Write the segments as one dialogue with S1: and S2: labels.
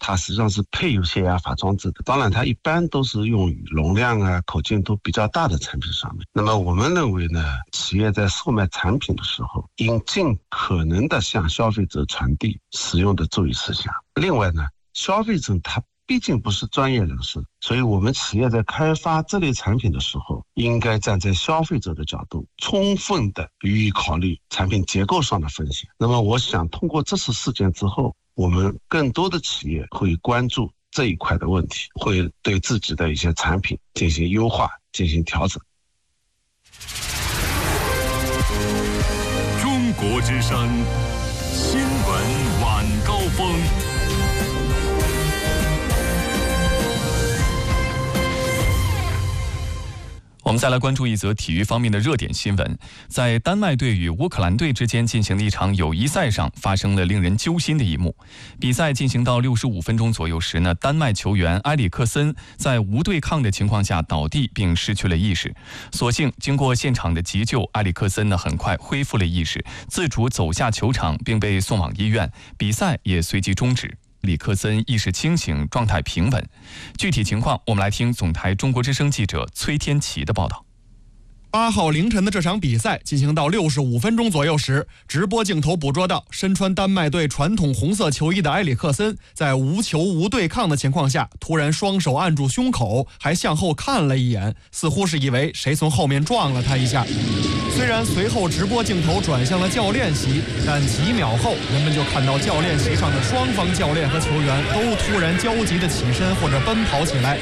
S1: 它实际上是配有泄压阀装置的。当然它一般都是用于容量啊、口径都比较大的产品上面。那么我们认为呢，企业在售卖产品的时候，应尽可能的向消费者传递使用的注意事项。另外呢，消费者他毕竟不是专业人士，所以我们企业在开发这类产品的时候，应该站在消费者的角度，充分的予以考虑产品结构上的风险。那么我想通过这次事件之后，我们更多的企业会关注这一块的问题，会对自己的一些产品进行优化，进行调整。
S2: 中国之声新闻晚高峰。我们再来关注一则体育方面的热点新闻。在丹麦队与乌克兰队之间进行的一场友谊赛上，发生了令人揪心的一幕。比赛进行到65分钟左右时呢，丹麦球员埃里克森在无对抗的情况下倒地并失去了意识。所幸经过现场的急救，埃里克森呢很快恢复了意识，自主走下球场并被送往医院，比赛也随即终止。里克森意识清醒，状态平稳。具体情况，我们来听总台中国之声记者崔天琪的报道。
S3: 8号凌晨的这场比赛进行到65分钟左右时，直播镜头捕捉到身穿丹麦队传统红色球衣的埃里克森在无球无对抗的情况下，突然双手按住胸口，还向后看了一眼，似乎是以为谁从后面撞了他一下。虽然随后直播镜头转向了教练席，但几秒后人们就看到教练席上的双方教练和球员都突然焦急地起身或者奔跑起来。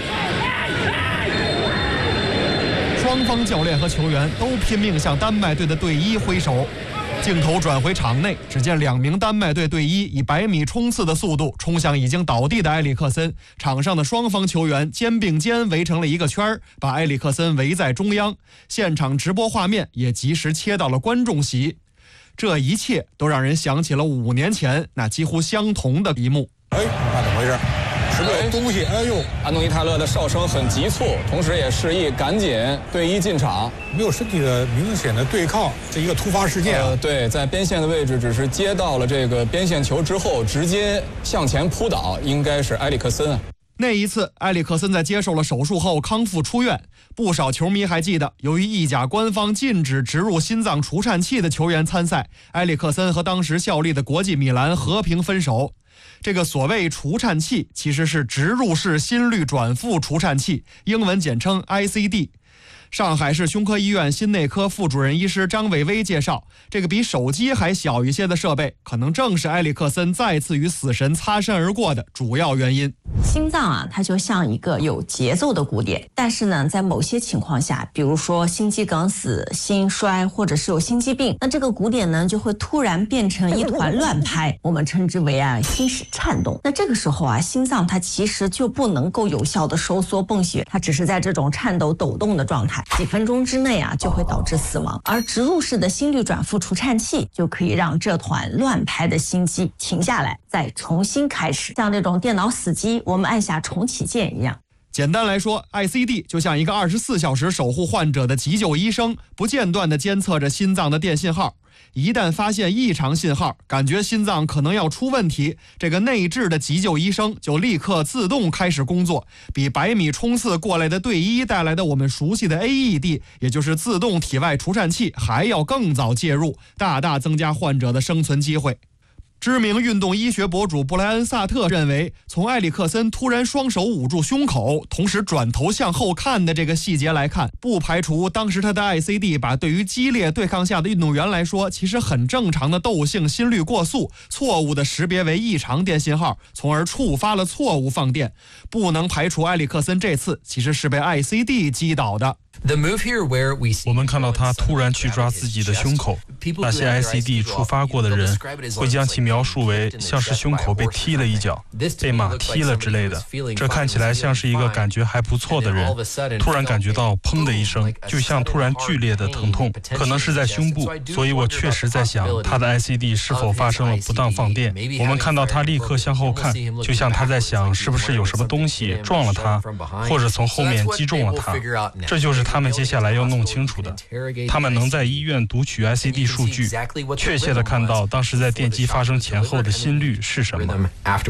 S3: 双方教练和球员都拼命向丹麦队的队医挥手。镜头转回场内，只见2名丹麦队队医以100米冲刺的速度冲向已经倒地的埃里克森。场上的双方球员肩并肩围成了一个圈，把埃里克森围在中央。现场直播画面也及时切到了观众席。这一切都让人想起了5年前那几乎相同的一幕。
S4: 你看怎么回事？是不是有东西？哎呦！
S5: 安东尼泰勒的哨声很急促，同时也示意赶紧队医进场。
S4: 没有身体的明显的对抗，这一个突发事件
S5: 对，在边线的位置，只是接到了这个边线球之后，直接向前扑倒，应该是埃里克森。
S3: 那一次，埃里克森在接受了手术后康复出院。不少球迷还记得，由于意甲官方禁止植入心脏除颤器的球员参赛，埃里克森和当时效力的国际米兰和平分手。这个所谓除颤器其实是植入式心率转复除颤器，英文简称 ICD。上海市胸科医院心内科副主任医师张伟威介绍，这个比手机还小一些的设备，可能正是埃里克森再次与死神擦身而过的主要原因。
S6: 心脏啊，它就像一个有节奏的鼓点，但是呢，在某些情况下，比如说心肌梗死、心衰，或者是有心肌病，那这个鼓点呢，就会突然变成一团乱拍，我们称之为心室颤动。那这个时候心脏它其实就不能够有效的收缩泵血，它只是在这种颤抖抖动的状态，几分钟之内就会导致死亡。而植入式的心率转复除颤器就可以让这团乱拍的心肌停下来，再重新开始，像这种电脑死机，我们按下重启键一样。
S3: 简单来说， ICD 就像一个24小时守护患者的急救医生，不间断地监测着心脏的电信号。一旦发现异常信号，感觉心脏可能要出问题，这个内置的急救医生就立刻自动开始工作，比100米冲刺过来的队医带来的我们熟悉的 AED， 也就是自动体外除颤器，还要更早介入，大大增加患者的生存机会。知名运动医学博主布莱恩·萨特认为，从埃里克森突然双手捂住胸口，同时转头向后看的这个细节来看，不排除当时他的 ICD 把对于激烈对抗下的运动员来说其实很正常的窦性心率过速错误的识别为异常电信号，从而触发了错误放电。不能排除埃里克森这次其实是被 ICD 击倒的。
S7: 我们看到他突然去抓自己的胸口，那些 ICD 触发过的人会将其描述为像是胸口被踢了一脚，被马踢了之类的。这看起来像是一个感觉还不错的人，突然感觉到砰的一声，就像突然剧烈的疼痛，可能是在胸部。所以我确实在想，他的 ICD 是否发生了不当放电。我们看到他立刻向后看，就像他在想是不是有什么东西撞了他，或者从后面击中了他。这就是他们接下来要弄清楚的。他们能在医院读取 ICD 数据，确切地看到当时在电击发生前后的心率是什么。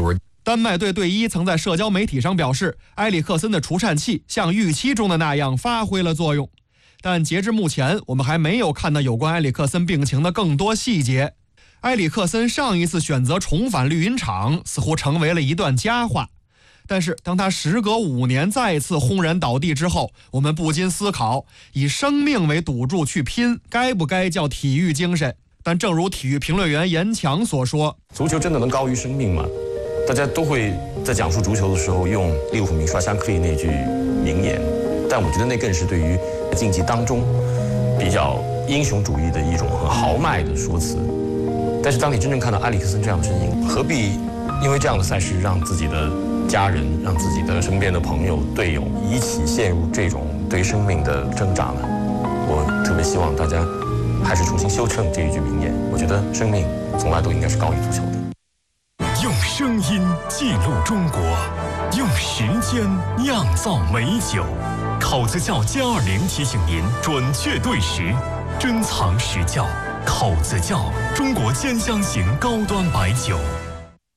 S3: 丹麦队队医曾在社交媒体上表示，埃里克森的除颤器像预期中的那样发挥了作用。但截至目前，我们还没有看到有关埃里克森病情的更多细节。埃里克森上一次选择重返绿茵场，似乎成为了一段佳话。但是当他时隔5年再次轰然倒地之后，我们不禁思考，以生命为赌注去拼，该不该叫体育精神？但正如体育评论员严强所说，
S8: 足球真的能高于生命吗？大家都会在讲述足球的时候用利物浦名帅香克利那句名言，但我觉得那更是对于竞技当中比较英雄主义的一种很豪迈的说辞。但是当你真正看到埃里克森这样的身影，何必因为这样的赛事让自己的家人、让自己的身边的朋友、队友一起陷入这种对生命的挣扎呢？我特别希望大家还是重新修正这一句名言。我觉得生命从来都应该是高于足球的。
S9: 用声音记录中国，用时间酿造美酒。口子窖G20提醒您准确对时，珍藏实窖。口子窖，中国兼香型高端白酒。